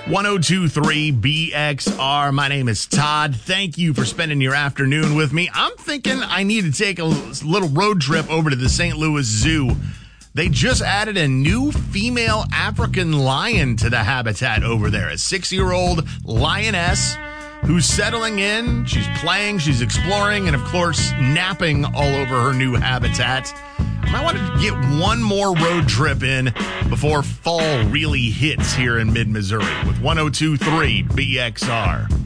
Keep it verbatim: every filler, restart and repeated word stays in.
ten twenty-three B X R. My name is Todd. Thank you for spending your afternoon with me. I'm thinking I need to take a little road trip over to the Saint Louis Zoo. They just added a new female African lion to the habitat over there. A six-year-old lioness who's settling in. She's playing, she's exploring, and of course, napping all over her new habitat. I want to get one more road trip in before fall really hits here in mid-Missouri with ten twenty-three B X R.